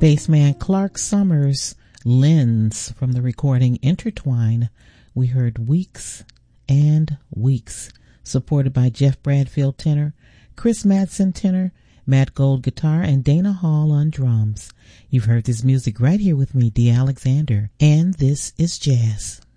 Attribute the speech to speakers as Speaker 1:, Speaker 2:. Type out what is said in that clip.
Speaker 1: Bassman Clark Summers' Lens from the recording Intertwine. We heard Weeks and Weeks, supported by Jeff Bradfield tenor, Chris Madsen tenor, Matt Gold guitar, and Dana Hall on drums. You've heard this music right here with me, Dee Alexander, and this is Jazz.